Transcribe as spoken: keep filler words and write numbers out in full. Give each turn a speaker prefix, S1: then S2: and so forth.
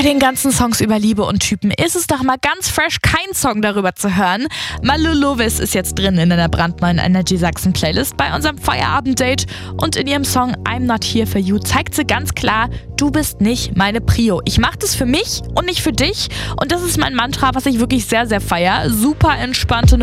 S1: den ganzen Songs über Liebe und Typen ist es doch mal ganz fresh, keinen Song darüber zu hören. Malu Lovis ist jetzt drin in einer brandneuen Energy Sachsen Playlist bei unserem Feierabend-Date und in ihrem Song I'm Not Here For You zeigt sie ganz klar, du bist nicht meine Prio. Ich mache das für mich und nicht für dich und das ist mein Mantra, was ich wirklich sehr, sehr feiere. Super entspannte